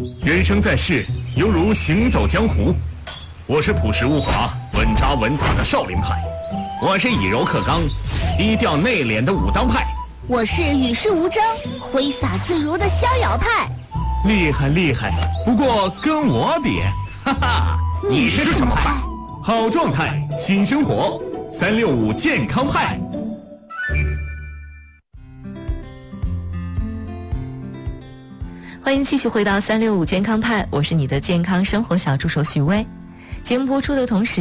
人生在世，犹如行走江湖。我是朴实无华、稳扎稳打的少林派，我是以柔克刚、低调内敛的武当派， 我是与世无争、挥洒自如的逍遥派。 厉害厉害，不过跟我比，哈哈， 你是什么派？ 好状态，新生活，365健康派。 欢迎继续回到365健康派，我是你的健康生活小助手许巍。节目播出的同时